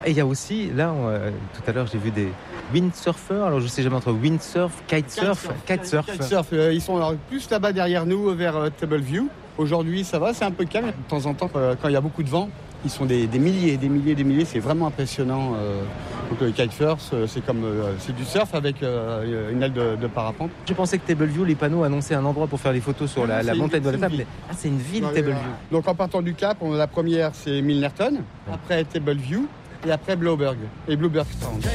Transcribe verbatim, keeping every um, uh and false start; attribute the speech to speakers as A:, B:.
A: Et il y a aussi, là, on, euh, tout à l'heure, j'ai vu des windsurfers. Alors, je sais jamais entre windsurf, kitesurf, kitesurf.
B: Kitesurf, euh, ils sont alors plus là-bas derrière nous, vers euh, Tableview. Aujourd'hui, ça va, c'est un peu calme. De temps en temps, euh, quand il y a beaucoup de vent, ils sont des, des milliers, des milliers, des milliers. C'est vraiment impressionnant. Euh, donc, le kitesurf, euh, c'est comme euh, c'est du surf avec euh, une aile de, de parapente.
A: Je pensais que Tableview, les panneaux annonçaient un endroit pour faire les photos sur
B: Non,
A: la, la
B: c'est
A: montagne
B: une-
A: de la
B: c'est
A: table.
B: une
A: mais- Ah, c'est une ville,
B: Ouais,
A: Tableview.
B: voilà. Donc en partant du Cap, on a la première, c'est Milnerton. Après Tableview. Et après Blueberg. Et Blueberg Strand.